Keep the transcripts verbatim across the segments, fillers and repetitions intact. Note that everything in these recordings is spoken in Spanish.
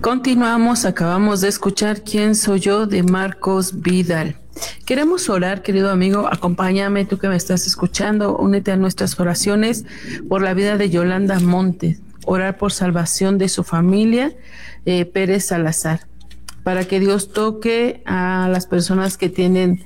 Continuamos, acabamos de escuchar ¿Quién soy yo? De Marcos Vidal. Queremos orar, querido amigo, acompáñame, tú que me estás escuchando, únete a nuestras oraciones por la vida de Yolanda Montes, orar por salvación de su familia, eh, Pérez Salazar, para que Dios toque a las personas que tienen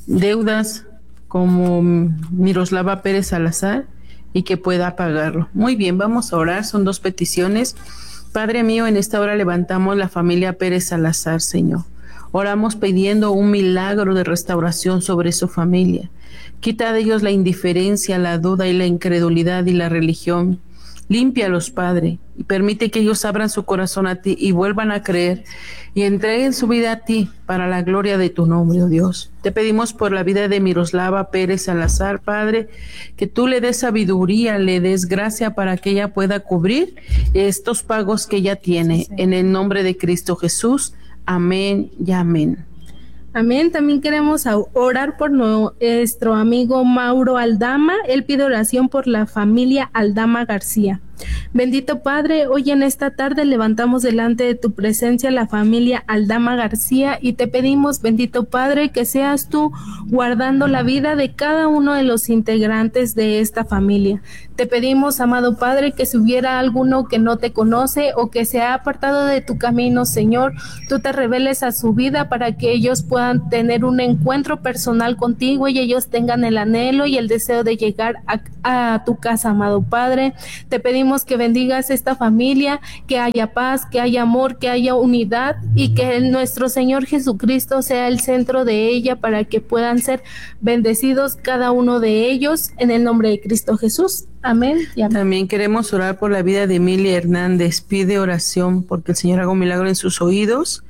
deudas como Miroslava Pérez Salazar y que pueda pagarlo. Muy bien, vamos a orar, son dos peticiones. Padre mío, en esta hora levantamos la familia Pérez Salazar, Señor. Oramos pidiendo un milagro de restauración sobre su familia. Quita de ellos la indiferencia, la duda y la incredulidad y la religión. Límpialos, Padre, y permite que ellos abran su corazón a ti y vuelvan a creer y entreguen su vida a ti para la gloria de tu nombre, oh Dios. Te pedimos por la vida de Miroslava Pérez Salazar, Padre, que tú le des sabiduría, le des gracia para que ella pueda cubrir estos pagos que ella tiene. Sí. En el nombre de Cristo Jesús, amén y amén. Amén. También queremos orar por nuestro amigo Mauro Aldama. Él pide oración por la familia Aldama García. Bendito Padre, hoy en esta tarde levantamos delante de tu presencia la familia Aldama García y te pedimos, bendito Padre, que seas tú guardando la vida de cada uno de los integrantes de esta familia. Te pedimos, amado Padre, que si hubiera alguno que no te conoce o que se ha apartado de tu camino, Señor, tú te reveles a su vida para que ellos puedan tener un encuentro personal contigo y ellos tengan el anhelo y el deseo de llegar a, a tu casa, amado Padre. Te pedimos que bendigas esta familia, que haya paz, que haya amor, que haya unidad y que nuestro Señor Jesucristo sea el centro de ella para que puedan ser bendecidos cada uno de ellos en el nombre de Cristo Jesús. Amén y amén. También queremos orar por la vida de Emilia Hernández. Pide oración porque el Señor haga un milagro en sus oídos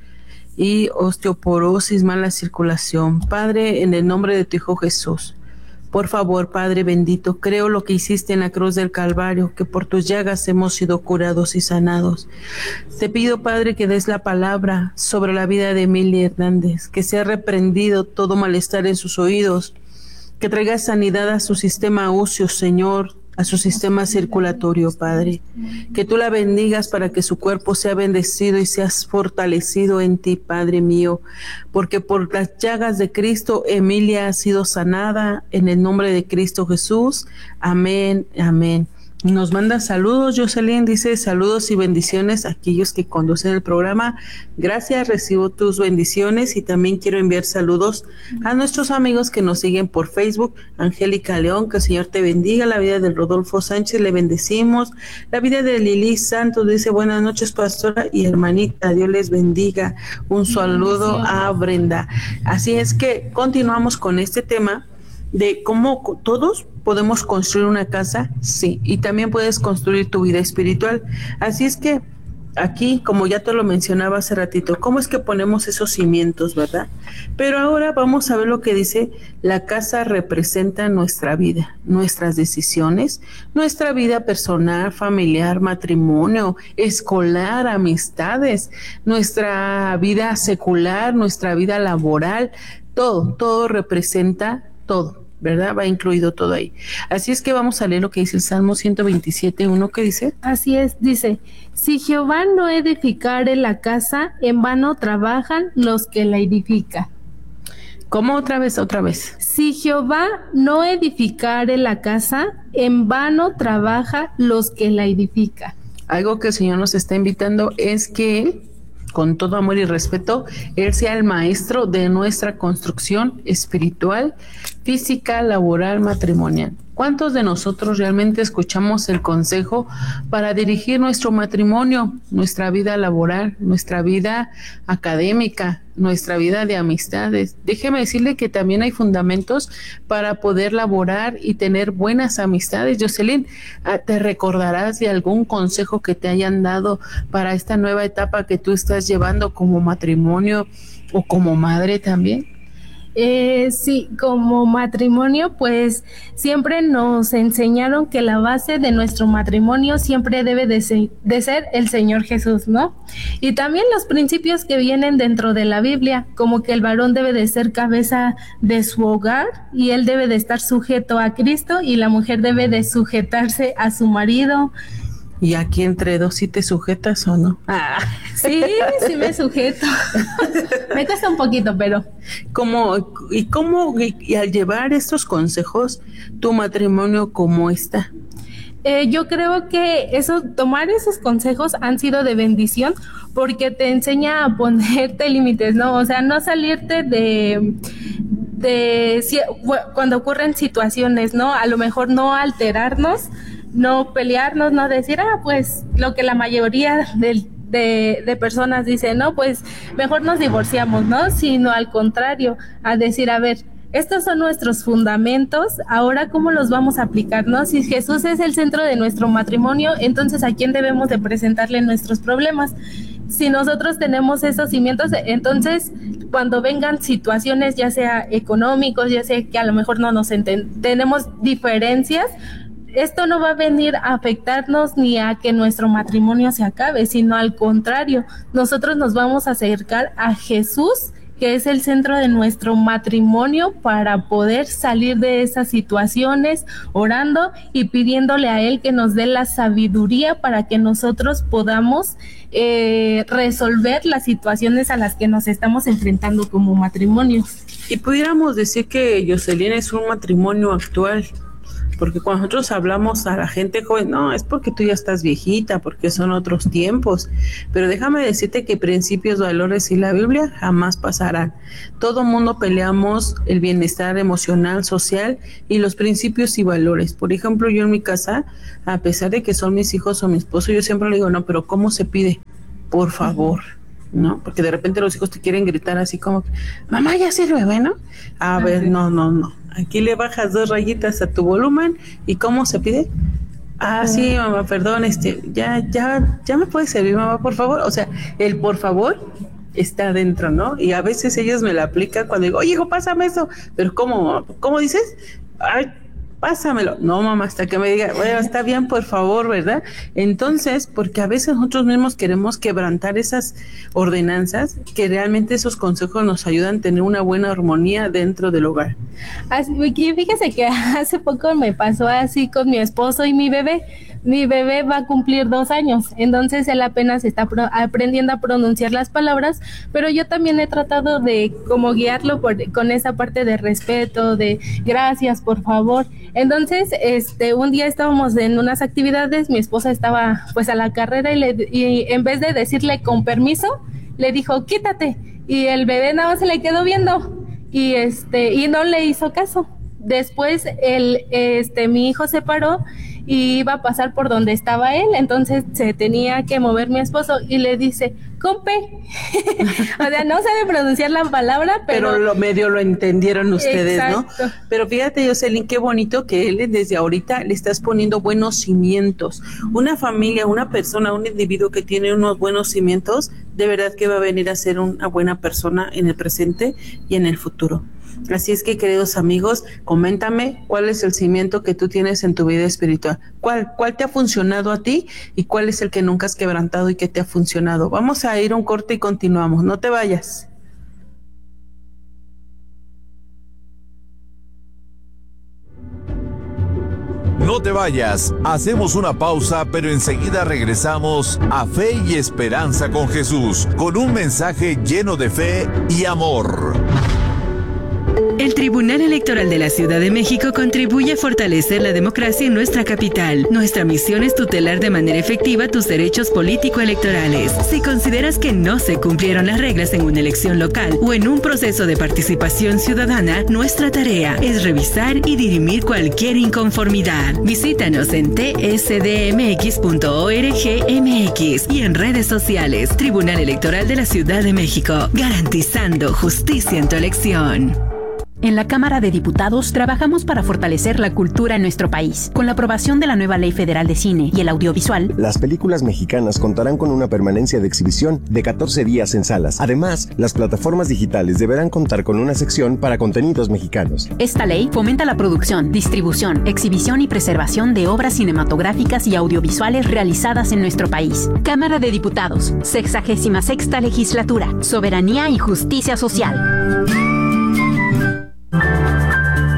y osteoporosis, mala circulación. Padre, en el nombre de tu Hijo Jesús, por favor, Padre bendito, creo lo que hiciste en la cruz del Calvario, que por tus llagas hemos sido curados y sanados. Te pido, Padre, que des la palabra sobre la vida de Emilia Hernández, que sea reprendido todo malestar en sus oídos, que traiga sanidad a su sistema óseo, Señor, a su sistema circulatorio, Padre. Que tú la bendigas para que su cuerpo sea bendecido y seas fortalecido en ti, Padre mío, porque por las llagas de Cristo, Emilia ha sido sanada en el nombre de Cristo Jesús. Amén, amén. Nos manda saludos, Jocelyn dice saludos y bendiciones a aquellos que conducen el programa. Gracias, recibo tus bendiciones y también quiero enviar saludos a nuestros amigos que nos siguen por Facebook. Angélica León, que el Señor te bendiga. La vida de Rodolfo Sánchez, le bendecimos. La vida de Lili Santos dice buenas noches, pastora y hermanita, Dios les bendiga. Un saludo a Brenda. Así es que continuamos con este tema de cómo todos podemos construir una casa, sí, y también puedes construir tu vida espiritual. Así es que aquí, como ya te lo mencionaba hace ratito, cómo es que ponemos esos cimientos, ¿verdad? Pero ahora vamos a ver lo que dice: la casa representa nuestra vida, nuestras decisiones, nuestra vida personal, familiar, matrimonio, escolar, amistades, nuestra vida secular, nuestra vida laboral, todo, todo representa todo, ¿verdad? Va incluido todo ahí. Así es que vamos a leer lo que dice el Salmo ciento veintisiete, uno, que dice. Así es, dice: si Jehová no edificare la casa, en vano trabajan los que la edifican. ¿Cómo otra vez, otra vez? Si Jehová no edificare la casa, en vano trabaja los que la edifican. Algo que el Señor nos está invitando es que, con todo amor y respeto, Él sea el maestro de nuestra construcción espiritual, física, laboral, matrimonial. ¿Cuántos de nosotros realmente escuchamos el consejo para dirigir nuestro matrimonio, nuestra vida laboral, nuestra vida académica, nuestra vida de amistades? Déjeme decirle que también hay fundamentos para poder laborar y tener buenas amistades. Jocelyn, ¿te recordarás de algún consejo que te hayan dado para esta nueva etapa que tú estás llevando como matrimonio o como madre también? Eh, sí, como matrimonio, pues siempre nos enseñaron que la base de nuestro matrimonio siempre debe de, se, de ser el Señor Jesús, ¿no? Y también los principios que vienen dentro de la Biblia, como que el varón debe de ser cabeza de su hogar y él debe de estar sujeto a Cristo y la mujer debe de sujetarse a su marido. ¿Y aquí entre dos sí te sujetas o no? Ah, sí, sí me sujeto. Me cuesta un poquito, pero... ¿Cómo, y cómo, y, y al llevar estos consejos, tu matrimonio cómo está? Eh, yo creo que eso, tomar esos consejos han sido de bendición porque te enseña a ponerte límites, ¿no? O sea, no salirte de... de si, cuando ocurren situaciones, ¿no? A lo mejor no alterarnos, no pelearnos, no decir, ah, pues lo que la mayoría de, de, de personas dicen, no, pues mejor nos divorciamos, ¿no? Sino al contrario, a decir, a ver, estos son nuestros fundamentos, ahora cómo los vamos a aplicar, ¿no? Si Jesús es el centro de nuestro matrimonio, entonces ¿a quién debemos de presentarle nuestros problemas? Si nosotros tenemos esos cimientos, entonces cuando vengan situaciones, ya sea económicos, ya sea que a lo mejor no nos enten- tenemos diferencias, esto no va a venir a afectarnos ni a que nuestro matrimonio se acabe, sino al contrario, nosotros nos vamos a acercar a Jesús, que es el centro de nuestro matrimonio, para poder salir de esas situaciones, orando y pidiéndole a Él que nos dé la sabiduría para que nosotros podamos eh, resolver las situaciones a las que nos estamos enfrentando como matrimonios. Y pudiéramos decir que Jocelyn es un matrimonio actual, porque cuando nosotros hablamos a la gente joven, no, es porque tú ya estás viejita, porque son otros tiempos, pero déjame decirte que principios, valores y la Biblia jamás pasarán. Todo mundo peleamos el bienestar emocional, social y los principios y valores. Por ejemplo, yo en mi casa, a pesar de que son mis hijos o mi esposo, yo siempre le digo, no, pero ¿cómo se pide? Por favor, ¿no? Porque de repente los hijos te quieren gritar así como, mamá, ya sirve, bueno, a ver, sí. no, no, no. Aquí le bajas dos rayitas a tu volumen. ¿Y cómo se pide? Ah, sí, mamá, perdón, este, ya, ya, ya me puede servir, mamá, por favor. O sea, el por favor está adentro, ¿no? Y a veces ellos me la aplican cuando digo, oye, hijo, pásame eso. Pero ¿cómo? ¿Cómo dices? Ay, pásamelo. No, mamá, hasta que me diga, bueno, está bien, por favor, ¿verdad? Entonces, porque a veces nosotros mismos queremos quebrantar esas ordenanzas, que realmente esos consejos nos ayudan a tener una buena armonía dentro del hogar. Así, fíjese que hace poco me pasó así con mi esposo y mi bebé. Mi bebé va a cumplir dos años, entonces él apenas está pro- aprendiendo a pronunciar las palabras, pero yo también he tratado de como guiarlo por, con esa parte de respeto, de gracias, por favor. Entonces, este, un día estábamos en unas actividades, mi esposa estaba pues a la carrera y, le, y en vez de decirle con permiso, le dijo quítate, y el bebé nada más se le quedó viendo y este y no le hizo caso. Después el este mi hijo se paró y iba a pasar por donde estaba él, entonces se tenía que mover mi esposo y le dice, compe. O sea, no sabe pronunciar la palabra, pero... Pero lo medio lo entendieron ustedes, exacto, ¿no? Pero fíjate, Jocelyn, qué bonito que él desde ahorita le estás poniendo buenos cimientos. Una familia, una persona, un individuo que tiene unos buenos cimientos, de verdad que va a venir a ser una buena persona en el presente y en el futuro. Así es que, queridos amigos, coméntame cuál es el cimiento que tú tienes en tu vida espiritual. ¿Cuál, cuál te ha funcionado a ti y cuál es el que nunca has quebrantado y que te ha funcionado? Vamos a ir a un corte y continuamos. No te vayas. No te vayas. Hacemos una pausa, pero enseguida regresamos a Fe y Esperanza con Jesús, con un mensaje lleno de fe y amor. El Tribunal Electoral de la Ciudad de México contribuye a fortalecer la democracia en nuestra capital. Nuestra misión es tutelar de manera efectiva tus derechos político-electorales. Si consideras que no se cumplieron las reglas en una elección local o en un proceso de participación ciudadana, nuestra tarea es revisar y dirimir cualquier inconformidad. Visítanos en t s d m x punto org m x y en redes sociales. Tribunal Electoral de la Ciudad de México, garantizando justicia en tu elección. En la Cámara de Diputados trabajamos para fortalecer la cultura en nuestro país. Con la aprobación de la nueva Ley Federal de Cine y el Audiovisual, las películas mexicanas contarán con una permanencia de exhibición de catorce días en salas. Además, las plataformas digitales deberán contar con una sección para contenidos mexicanos. Esta ley fomenta la producción, distribución, exhibición y preservación de obras cinematográficas y audiovisuales realizadas en nuestro país. Cámara de Diputados, sexagésima sexta legislatura, soberanía y justicia social.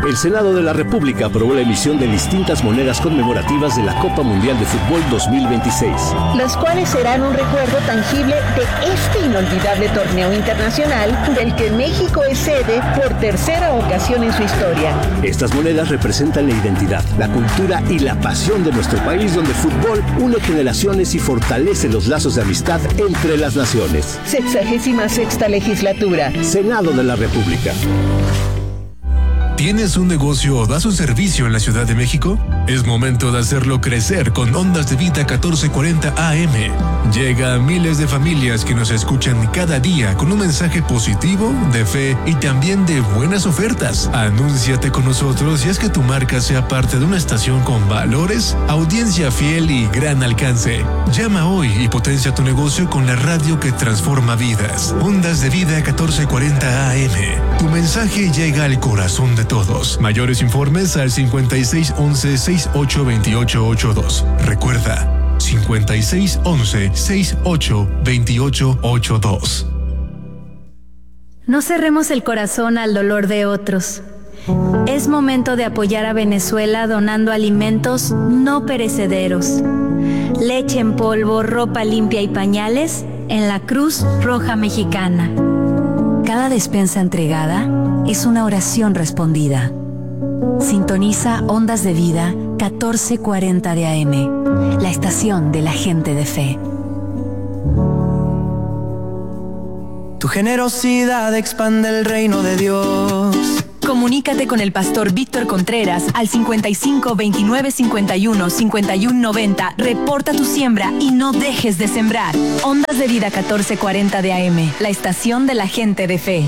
El Senado de la República aprobó la emisión de distintas monedas conmemorativas de la Copa Mundial de Fútbol dos mil veintiséis, las cuales serán un recuerdo tangible de este inolvidable torneo internacional del que México es sede por tercera ocasión en su historia. Estas monedas representan la identidad, la cultura y la pasión de nuestro país, donde el fútbol une generaciones y fortalece los lazos de amistad entre las naciones. Sexagésima sexta legislatura. Senado de la República. ¿Tienes un negocio o das un servicio en la Ciudad de México? Es momento de hacerlo crecer con Ondas de Vida catorce cuarenta A M. Llega a miles de familias que nos escuchan cada día con un mensaje positivo, de fe y también de buenas ofertas. Anúnciate con nosotros y haz que tu marca sea parte de una estación con valores, audiencia fiel y gran alcance. Llama hoy y potencia tu negocio con la radio que transforma vidas. Ondas de Vida catorce cuarenta A M. Tu mensaje llega al corazón de todos. Mayores informes al cincuenta y seis once, sesenta y ocho veintiocho ochenta y dos. Recuerda, cincuenta y seis once, sesenta y ocho veintiocho ochenta y dos. No cerremos el corazón al dolor de otros. Es momento de apoyar a Venezuela donando alimentos no perecederos, leche en polvo, ropa limpia y pañales en la Cruz Roja Mexicana. Cada despensa entregada es una oración respondida. Sintoniza Ondas de Vida catorce cuarenta de A M, la estación de la gente de fe. Tu generosidad expande el reino de Dios. Comunícate con el pastor Víctor Contreras al cincuenta y cinco, veintinueve, cincuenta y uno, cincuenta y uno noventa. Reporta tu siembra y no dejes de sembrar. Ondas de Vida catorce cuarenta de A M, la estación de la gente de fe.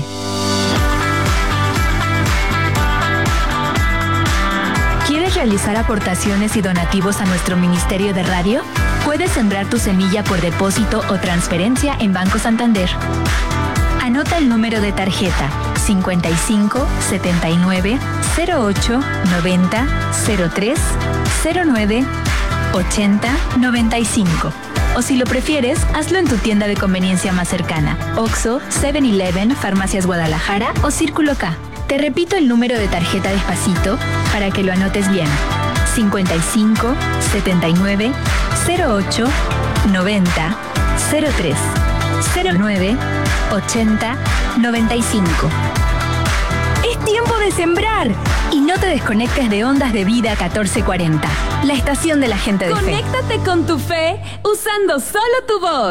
¿Quieres realizar aportaciones y donativos a nuestro ministerio de radio? Puedes sembrar tu semilla por depósito o transferencia en Banco Santander. Anota el número de tarjeta cincuenta y cinco, setenta y nueve, cero ocho, noventa, cero tres, cero nueve, ochenta, noventa y cinco. O si lo prefieres, hazlo en tu tienda de conveniencia más cercana: Oxxo, seven eleven, Farmacias Guadalajara o Círculo K. Te repito el número de tarjeta despacito para que lo anotes bien: cincuenta y cinco, setenta y nueve, cero ocho, noventa, cero tres, cero nueve, ochenta, noventa y cinco. ¡Es tiempo de sembrar! Y no te desconectes de Ondas de Vida catorce cuarenta, la estación de la gente de fe. Conéctate con tu fe usando solo tu voz.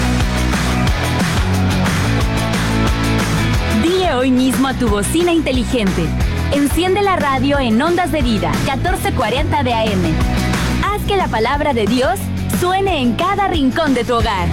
Dile hoy mismo a tu bocina inteligente: enciende la radio en Ondas de Vida catorce cuarenta de A M. Haz que la palabra de Dios suene en cada rincón de tu hogar.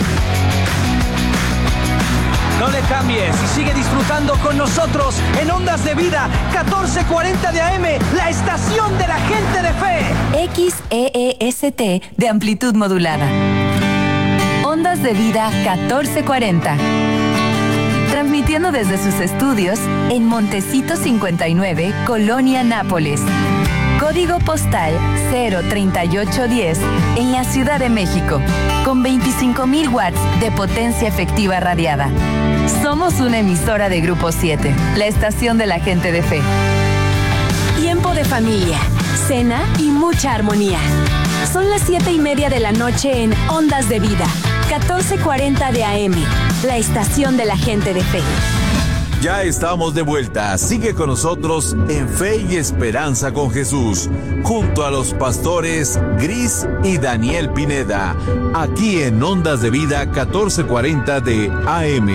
No le cambies y sigue disfrutando con nosotros en Ondas de Vida catorce cuarenta de A M, la estación de la gente de fe. X E E S T de amplitud modulada. Ondas de Vida catorce cuarenta. Transmitiendo desde sus estudios en Montecito cincuenta y nueve, Colonia Nápoles. Código postal cero treinta y ocho diez en la Ciudad de México, con veinticinco mil watts de potencia efectiva radiada. Somos una emisora de Grupo siete, la estación de la gente de fe. Tiempo de familia, cena y mucha armonía. Son las siete y media de la noche en Ondas de Vida catorce cuarenta de A M, la estación de la gente de fe. Ya estamos de vuelta. Sigue con nosotros en Fe y Esperanza con Jesús, junto a los pastores Gris y Daniel Pineda, aquí en Ondas de Vida catorce cuarenta de A M.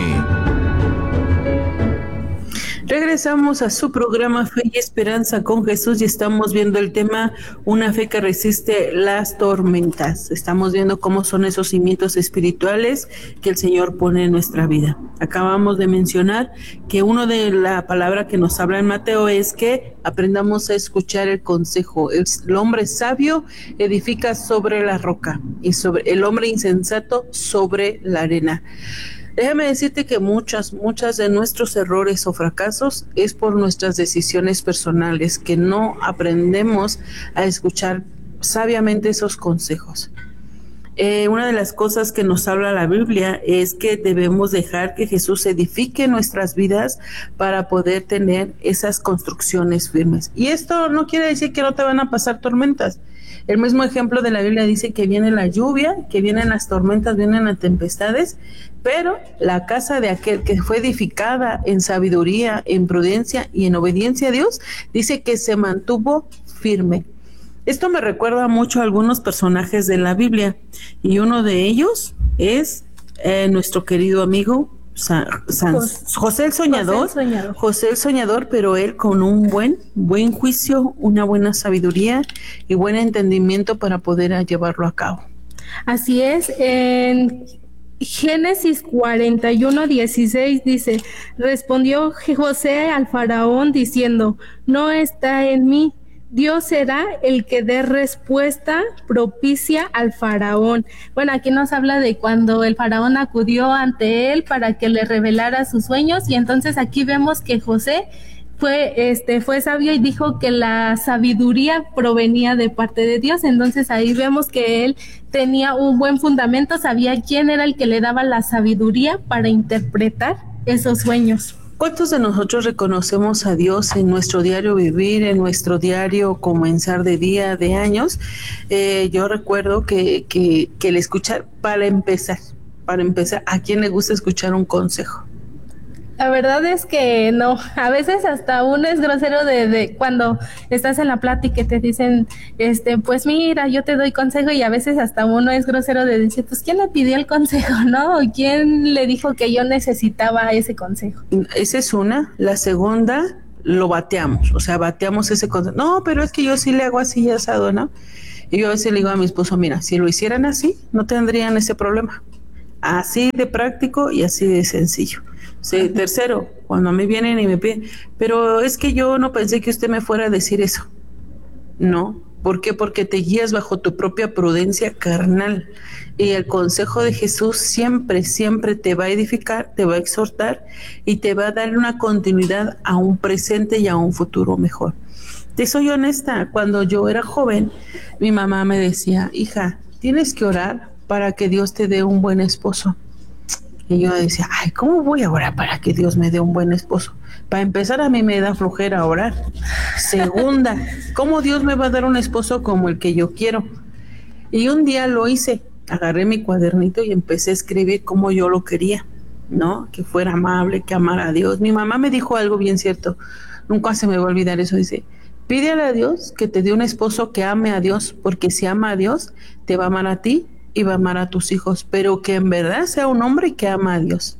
Regresamos a su programa Fe y Esperanza con Jesús y estamos viendo el tema Una fe que resiste las tormentas. Estamos viendo cómo son esos cimientos espirituales que el Señor pone en nuestra vida. Acabamos de mencionar que uno de la palabra que nos habla en Mateo es que aprendamos a escuchar el consejo. El, el hombre sabio edifica sobre la roca y sobre el hombre insensato sobre la arena. Déjame decirte que muchas, muchas de nuestros errores o fracasos es por nuestras decisiones personales, que no aprendemos a escuchar sabiamente esos consejos. Eh, una de las cosas que nos habla la Biblia es que debemos dejar que Jesús edifique nuestras vidas para poder tener esas construcciones firmes. Y esto no quiere decir que no te van a pasar tormentas. El mismo ejemplo de la Biblia dice que viene la lluvia, que vienen las tormentas, vienen las tempestades, pero la casa de aquel que fue edificada en sabiduría, en prudencia y en obediencia a Dios, dice que se mantuvo firme. Esto me recuerda mucho a algunos personajes de la Biblia, y uno de ellos es eh, nuestro querido amigo San, San, José el Soñador, José el Soñador, José el Soñador, pero él con un buen, buen juicio, una buena sabiduría y buen entendimiento para poder llevarlo a cabo. Así es, en Génesis cuarenta y uno, dieciséis dice, respondió José al faraón diciendo, no está en mí. Dios será el que dé respuesta propicia al faraón. Bueno, aquí nos habla de cuando el faraón acudió ante él para que le revelara sus sueños, y entonces aquí vemos que José fue, este, fue sabio y dijo que la sabiduría provenía de parte de Dios. Entonces ahí vemos que él tenía un buen fundamento, sabía quién era el que le daba la sabiduría para interpretar esos sueños. ¿Cuántos de nosotros reconocemos a Dios en nuestro diario vivir, en nuestro diario comenzar de día, de años? Eh, yo recuerdo que, que, que el escuchar, para empezar, para empezar, ¿a quién le gusta escuchar un consejo? La verdad es que no, a veces hasta uno es grosero de, de cuando estás en la plática y te dicen, este, pues mira, yo te doy consejo, y a veces hasta uno es grosero de decir, pues ¿quién le pidió el consejo, no? ¿O quién le dijo que yo necesitaba ese consejo? Esa es una. La segunda, lo bateamos, o sea, bateamos ese consejo. No, pero es que yo sí le hago así y asado, ¿no? Y yo a veces le digo a mi esposo, mira, si lo hicieran así, no tendrían ese problema. Así de práctico y así de sencillo. Sí, tercero, cuando a mí vienen y me piden, pero es que yo no pensé que usted me fuera a decir eso. No, ¿por qué? Porque te guías bajo tu propia prudencia carnal, y el consejo de Jesús siempre, siempre te va a edificar, te va a exhortar y te va a dar una continuidad a un presente y a un futuro mejor. Te soy honesta, cuando yo era joven, mi mamá me decía, hija, tienes que orar para que Dios te dé un buen esposo. Y yo decía, ay, ¿cómo voy a orar para que Dios me dé un buen esposo? Para empezar, a mí me da flojera orar. Segunda, ¿cómo Dios me va a dar un esposo como el que yo quiero? Y un día lo hice, agarré mi cuadernito y empecé a escribir como yo lo quería, ¿no? Que fuera amable, que amara a Dios. Mi mamá me dijo algo bien cierto, nunca se me va a olvidar eso, dice, pídele a Dios que te dé un esposo que ame a Dios, porque si ama a Dios, te va a amar a ti y va a amar a tus hijos, pero que en verdad sea un hombre que ama a Dios.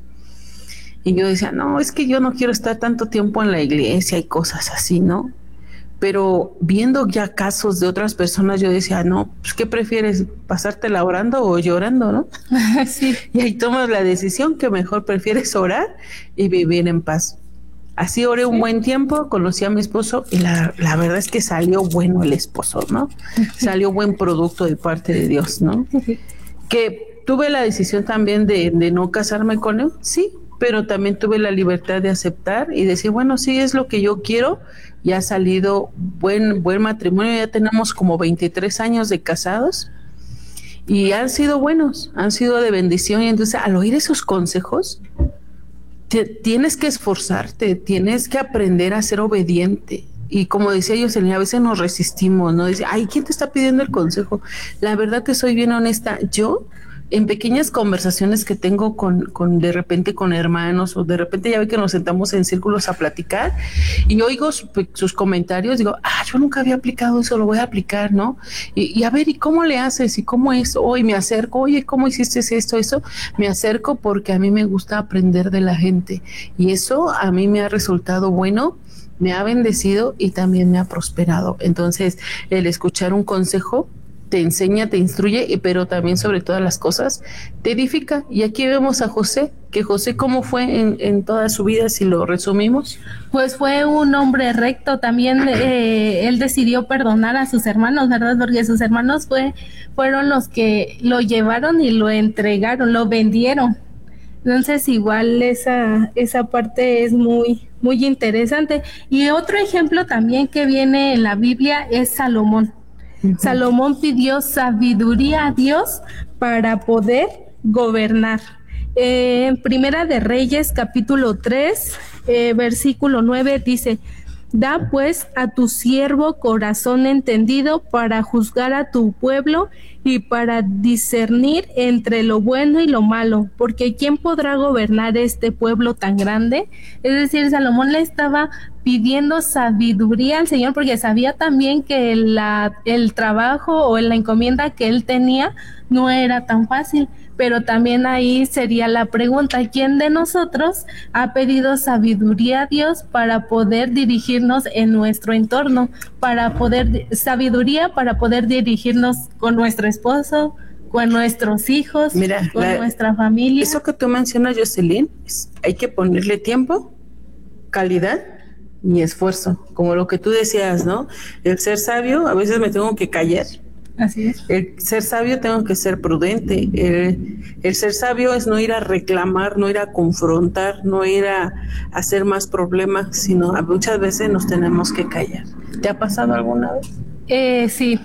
Y yo decía, no, es que yo no quiero estar tanto tiempo en la iglesia y cosas así, ¿no? Pero viendo ya casos de otras personas, yo decía, no, pues ¿qué prefieres? ¿Pasártela orando o llorando, no? Sí. Y ahí tomas la decisión que mejor prefieres orar y vivir en paz. Así oré un buen tiempo, conocí a mi esposo y la, la verdad es que salió bueno el esposo, ¿no? Salió buen producto de parte de Dios, ¿no? Que tuve la decisión también de, de no casarme con él, sí, pero también tuve la libertad de aceptar y decir, bueno, sí, es lo que yo quiero. Ya ha salido buen, buen matrimonio, ya tenemos como veintitrés años de casados y han sido buenos, han sido de bendición. Y entonces al oír esos consejos, Te, tienes que esforzarte, tienes que aprender a ser obediente. Y como decía yo, a veces nos resistimos, ¿no? Dice, ay, ¿quién te está pidiendo el consejo? La verdad te soy bien honesta, yo en pequeñas conversaciones que tengo con, con de repente con hermanos, o de repente ya ve que nos sentamos en círculos a platicar y oigo su, sus comentarios, digo, ah, yo nunca había aplicado eso, lo voy a aplicar, ¿no? Y, y a ver, ¿y cómo le haces? ¿Y cómo es? Hoy me acerco, oye, ¿cómo hiciste esto, eso? Me acerco porque a mí me gusta aprender de la gente y eso a mí me ha resultado bueno, me ha bendecido y también me ha prosperado. Entonces, el escuchar un consejo te enseña, te instruye, pero también sobre todas las cosas te edifica. Y aquí vemos a José, que José, ¿cómo fue en, en toda su vida, si lo resumimos? Pues fue un hombre recto, también eh, él decidió perdonar a sus hermanos, ¿verdad? Porque sus hermanos fue, fueron los que lo llevaron y lo entregaron, lo vendieron. Entonces igual esa, esa parte es muy, muy interesante. Y otro ejemplo también que viene en la Biblia es Salomón. Uh-huh. Salomón pidió sabiduría a Dios para poder gobernar. Eh, en Primera de Reyes, capítulo tres, eh, versículo nueve, dice: da pues a tu siervo corazón entendido para juzgar a tu pueblo y para discernir entre lo bueno y lo malo, porque ¿quién podrá gobernar este pueblo tan grande? Es decir, Salomón le estaba pidiendo sabiduría al Señor, porque sabía también que la, el trabajo o la encomienda que él tenía no era tan fácil. Pero también ahí sería la pregunta: ¿quién de nosotros ha pedido sabiduría a Dios para poder dirigirnos en nuestro entorno? Para poder, sabiduría para poder dirigirnos con nuestro esposo, con nuestros hijos, Mira, con la, nuestra familia. Eso que tú mencionas, Jocelyn, es, hay que ponerle tiempo, calidad y esfuerzo. Como lo que tú decías, ¿no? El ser sabio, a veces me tengo que callar. Así es. El ser sabio tengo que ser prudente. El, el ser sabio es no ir a reclamar, no ir a confrontar, no ir a, a hacer más problemas, sino a muchas veces nos tenemos que callar. ¿Te ha pasado alguna vez? Eh, sí.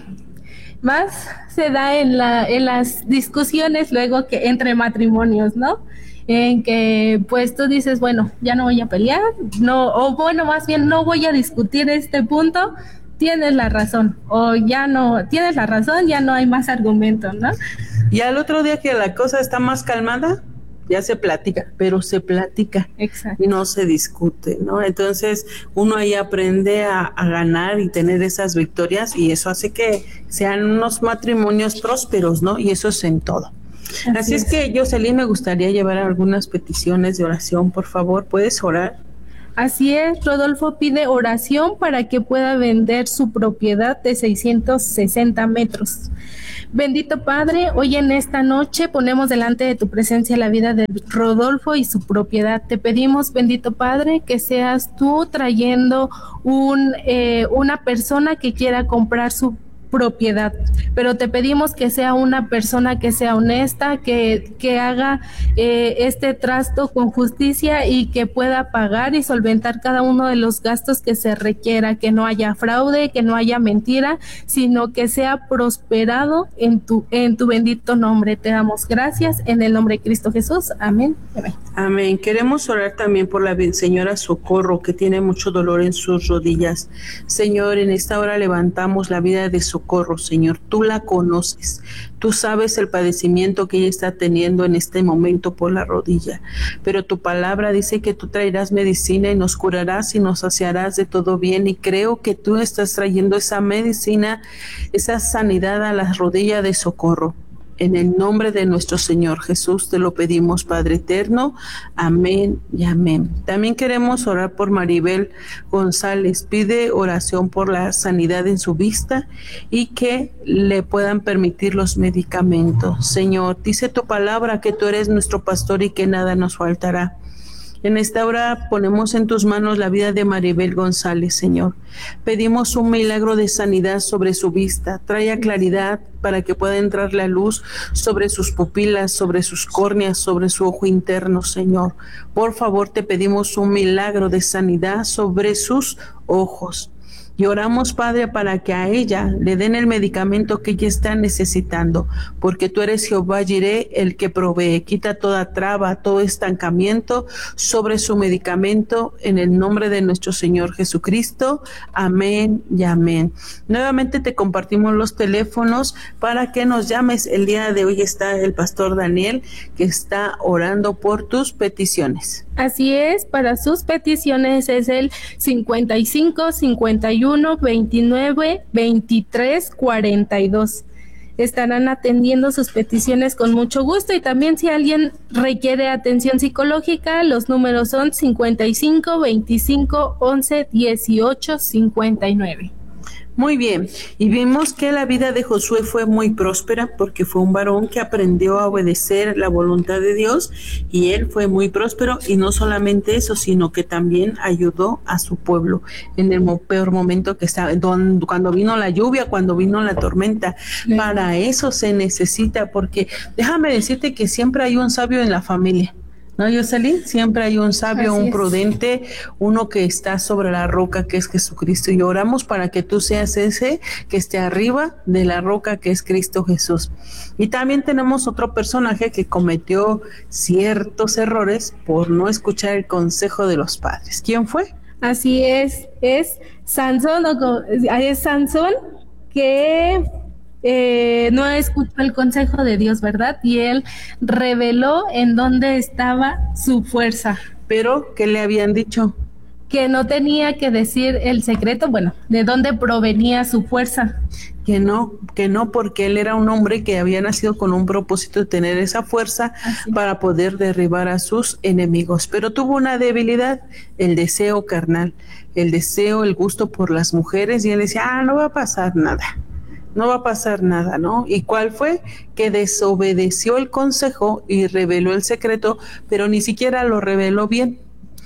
Más se da en, la, en las discusiones luego que entre matrimonios, ¿no? En que pues tú dices, bueno, ya no voy a pelear, no, o bueno, más bien no voy a discutir este punto. Tienes la razón, o ya no, tienes la razón, ya no hay más argumentos, ¿no? Y al otro día que la cosa está más calmada, ya se platica, pero se platica. Exacto. Y no se discute, ¿no? Entonces uno ahí aprende a, a ganar y tener esas victorias, y eso hace que sean unos matrimonios prósperos, ¿no? Y eso es en todo. Así, Así es. es que, Jocelyn, me gustaría llevar algunas peticiones de oración, por favor, ¿puedes orar? Así es, Rodolfo pide oración para que pueda vender su propiedad de seiscientos sesenta metros. Bendito Padre, hoy en esta noche ponemos delante de tu presencia la vida de Rodolfo y su propiedad. Te pedimos, bendito Padre, que seas tú trayendo un, eh, una persona que quiera comprar su propiedad, pero te pedimos que sea una persona que sea honesta, que, que haga eh, este trato con justicia y que pueda pagar y solventar cada uno de los gastos que se requiera, que no haya fraude, que no haya mentira, sino que sea prosperado en tu, en tu bendito nombre. Te damos gracias en el nombre de Cristo Jesús. Amén. Amén. Amén. Queremos orar también por la señora Socorro, que tiene mucho dolor en sus rodillas. Señor, en esta hora levantamos la vida de Socorro, Señor. Tú la conoces. Tú sabes el padecimiento que ella está teniendo en este momento por la rodilla. Pero tu palabra dice que tú traerás medicina y nos curarás y nos saciarás de todo bien. Y creo que tú estás trayendo esa medicina, esa sanidad a la rodilla de Socorro. En el nombre de nuestro Señor Jesús te lo pedimos, Padre eterno. Amén y amén. También queremos orar por Maribel González. Pide oración por la sanidad en su vista y que le puedan permitir los medicamentos. Señor, dice tu palabra que tú eres nuestro pastor y que nada nos faltará. En esta hora ponemos en tus manos la vida de Maribel González, Señor. Pedimos un milagro de sanidad sobre su vista. Traiga claridad para que pueda entrar la luz sobre sus pupilas, sobre sus córneas, sobre su ojo interno, Señor. Por favor, te pedimos un milagro de sanidad sobre sus ojos. Y oramos, Padre, para que a ella le den el medicamento que ella está necesitando, porque tú eres Jehová Jireh, el que provee. Quita toda traba, todo estancamiento sobre su medicamento, en el nombre de nuestro Señor Jesucristo. Amén y amén. Nuevamente te compartimos los teléfonos para que nos llames. El día de hoy está el pastor Daniel, que está orando por tus peticiones. Así es, para sus peticiones es el cincuenta y cinco, cincuenta y uno, veintinueve, veintitrés, cuarenta y dos. Estarán atendiendo sus peticiones con mucho gusto, y también si alguien requiere atención psicológica, los números son cincuenta y cinco, veinticinco, once, dieciocho, cincuenta y nueve. Muy bien, y vimos que la vida de Josué fue muy próspera porque fue un varón que aprendió a obedecer la voluntad de Dios, y él fue muy próspero, y no solamente eso, sino que también ayudó a su pueblo en el peor momento que estaba, cuando vino la lluvia, cuando vino la tormenta. Sí. Para eso se necesita, porque déjame decirte que siempre hay un sabio en la familia. ¿No, Jocelyn? Siempre hay un sabio, Así un es. prudente, uno que está sobre la roca que es Jesucristo. Y oramos para que tú seas ese que esté arriba de la roca que es Cristo Jesús. Y también tenemos otro personaje que cometió ciertos errores por no escuchar el consejo de los padres. ¿Quién fue? Así es, es Sansón, o co- es Sansón que eh, no escuchó el consejo de Dios, ¿verdad? Y él reveló en dónde estaba su fuerza. Pero, ¿qué le habían dicho? Que no tenía que decir el secreto, bueno, de dónde provenía su fuerza. Que no, que no, porque él era un hombre que había nacido con un propósito de tener esa fuerza para poder derribar a sus enemigos. Pero tuvo una debilidad, el deseo carnal, el deseo, el gusto por las mujeres, y él decía, ah, no va a pasar nada. No va a pasar nada, ¿no? ¿Y cuál fue? Que desobedeció el consejo y reveló el secreto, pero ni siquiera lo reveló bien,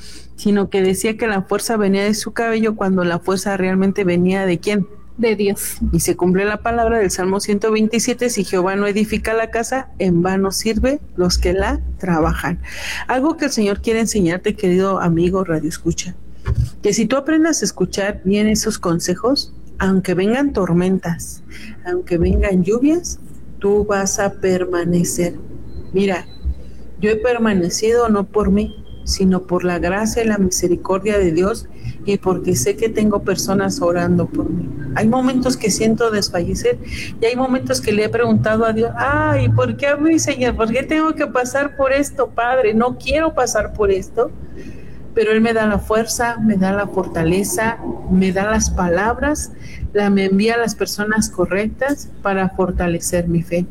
sino que decía que la fuerza venía de su cabello cuando la fuerza realmente venía ¿de quién? De Dios. Y se cumple la palabra del Salmo ciento veintisiete, si Jehová no edifica la casa, en vano sirve los que la trabajan. Algo que el Señor quiere enseñarte, querido amigo Radio Escucha, que si tú aprendas a escuchar bien esos consejos, aunque vengan tormentas, aunque vengan lluvias, tú vas a permanecer. Mira, yo he permanecido no por mí, sino por la gracia y la misericordia de Dios, y porque sé que tengo personas orando por mí. Hay momentos que siento desfallecer y hay momentos que le he preguntado a Dios, ay, ¿por qué a mí, Señor? ¿Por qué tengo que pasar por esto, Padre? No quiero pasar por esto. Pero Él me da la fuerza, me da la fortaleza, me da las palabras, la, me envía a las personas correctas para fortalecer mi fe.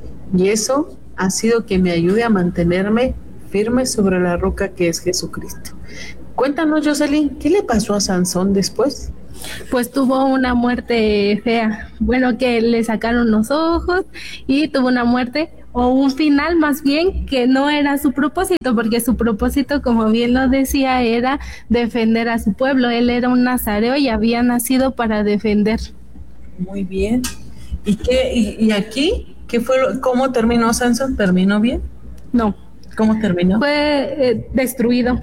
Y eso ha sido que me ayude a mantenerme firme sobre la roca que es Jesucristo. Cuéntanos, Jocelyn, ¿qué le pasó a Sansón después? Pues tuvo una muerte fea. Bueno, que le sacaron los ojos y tuvo una muerte, o un final más bien, que no era su propósito, porque su propósito, como bien lo decía, era defender a su pueblo. Él era un nazareo y había nacido para defender. Muy bien. ¿Y qué? ¿Y, y aquí? ¿Qué fue lo, cómo terminó Sansón? ¿Terminó bien? No. ¿Cómo terminó? Fue eh, destruido.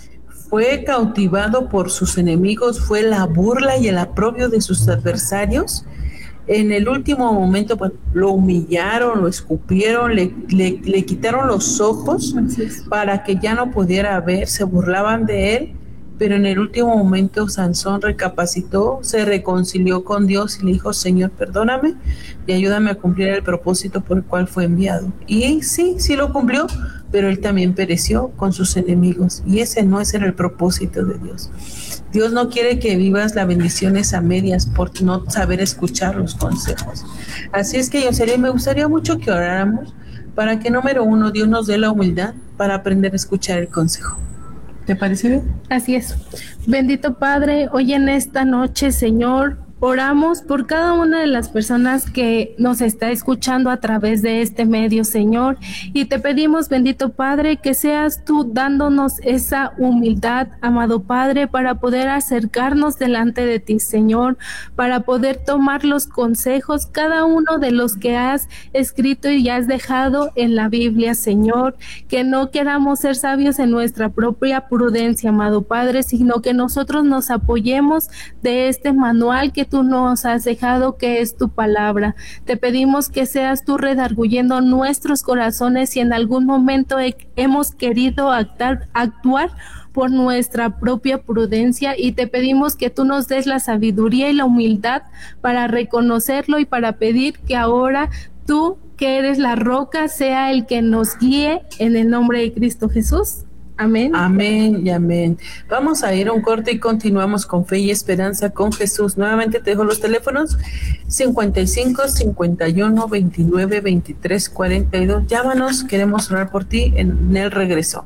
Fue cautivado por sus enemigos, fue la burla y el aprobio de sus adversarios. En el último momento, pues, lo humillaron, lo escupieron, le, le, le quitaron los ojos para que ya no pudiera ver, se burlaban de él, pero en el último momento Sansón recapacitó, se reconcilió con Dios y le dijo, Señor, perdóname y ayúdame a cumplir el propósito por el cual fue enviado. Y sí, sí lo cumplió, pero él también pereció con sus enemigos, y ese no es el propósito de Dios. Dios no quiere que vivas las bendiciones a medias por no saber escuchar los consejos. Así es que yo sería, me gustaría mucho que oráramos para que, número uno, Dios nos dé la humildad para aprender a escuchar el consejo. ¿Te parece bien? Así es. Bendito Padre, hoy en esta noche, Señor, oramos por cada una de las personas que nos está escuchando a través de este medio, Señor, y te pedimos, bendito Padre, que seas tú dándonos esa humildad, amado Padre, para poder acercarnos delante de ti, Señor, para poder tomar los consejos, cada uno de los que has escrito y has dejado en la Biblia, Señor, que no queramos ser sabios en nuestra propia prudencia, amado Padre, sino que nosotros nos apoyemos de este manual que tú nos has dejado, que es tu palabra. Te pedimos que seas tú redarguyendo nuestros corazones si en algún momento he, hemos querido actar, actuar por nuestra propia prudencia, y te pedimos que tú nos des la sabiduría y la humildad para reconocerlo y para pedir que ahora tú, que eres la roca, sea el que nos guíe, en el nombre de Cristo Jesús. Amén. Amén y amén. Vamos a ir a un corte y continuamos con Fe y Esperanza con Jesús. Nuevamente te dejo los teléfonos cincuenta y cinco, cincuenta y uno, veintinueve, veintitrés, cuarenta y dos. Llámanos, queremos orar por ti en el regreso.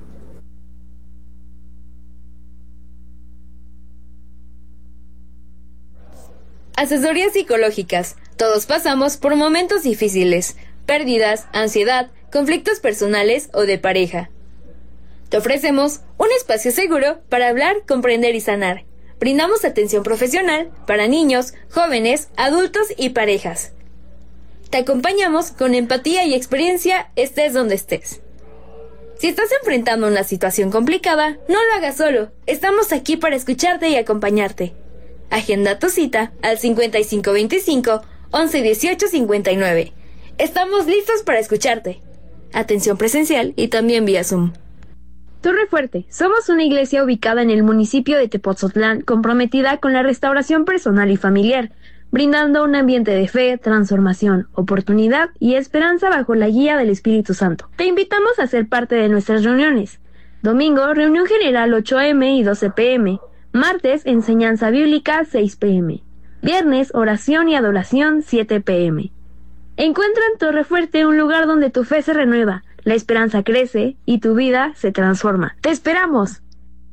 Asesorías psicológicas. Todos pasamos por momentos difíciles, pérdidas, ansiedad, conflictos personales o de pareja. Te ofrecemos un espacio seguro para hablar, comprender y sanar. Brindamos atención profesional para niños, jóvenes, adultos y parejas. Te acompañamos con empatía y experiencia, estés donde estés. Si estás enfrentando una situación complicada, no lo hagas solo. Estamos aquí para escucharte y acompañarte. Agenda tu cita al cincuenta y cinco veinticinco, once dieciocho cincuenta y nueve. Estamos listos para escucharte. Atención presencial y también vía Zoom. Torre Fuerte, somos una iglesia ubicada en el municipio de Tepoztlán, comprometida con la restauración personal y familiar, brindando un ambiente de fe, transformación, oportunidad y esperanza bajo la guía del Espíritu Santo. Te invitamos a ser parte de nuestras reuniones. Domingo, reunión general ocho a eme y doce pe eme. Martes, enseñanza bíblica seis pe eme. Viernes, oración y adoración siete pe eme. Encuentra en Torre Fuerte un lugar donde tu fe se renueva, la esperanza crece y tu vida se transforma. ¡Te esperamos!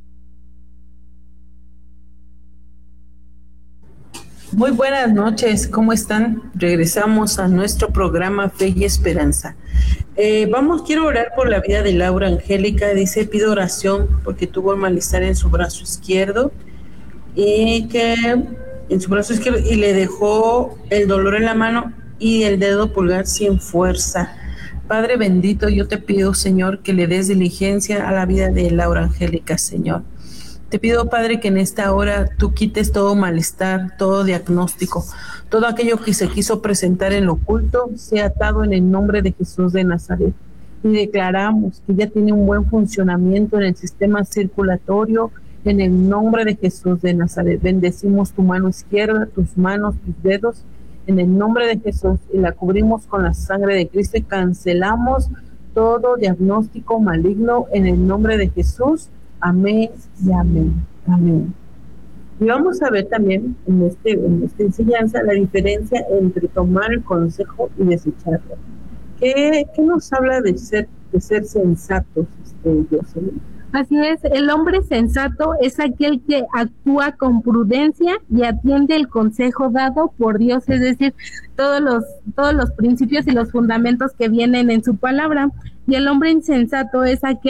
Muy buenas noches, ¿cómo están? Regresamos a nuestro programa Fe y Esperanza. Eh, vamos, quiero orar por la vida de Laura Angélica. Dice, pido oración porque tuvo un malestar en su brazo izquierdo y que en su brazo izquierdo y le dejó el dolor en la mano y el dedo pulgar sin fuerza. Padre bendito, yo te pido, Señor, que le des diligencia a la vida de Laura Angélica, Señor. Te pido, Padre, que en esta hora tú quites todo malestar, todo diagnóstico, todo aquello que se quiso presentar en lo oculto, sea atado en el nombre de Jesús de Nazaret. Y declaramos que ya tiene un buen funcionamiento en el sistema circulatorio, en el nombre de Jesús de Nazaret. Bendecimos tu mano izquierda, tus manos, tus dedos, en el nombre de Jesús, y la cubrimos con la sangre de Cristo y cancelamos todo diagnóstico maligno en el nombre de Jesús. Amén y amén. Amén. Y vamos a ver también en, este, en esta enseñanza la diferencia entre tomar el consejo y desecharlo. ¿Qué, qué nos habla de ser, de ser sensatos, este, Jocelyn? Así es, el hombre sensato es aquel que actúa con prudencia y atiende el consejo dado por Dios, es decir, todos los, todos los principios y los fundamentos que vienen en su palabra. Y el hombre insensato es aquel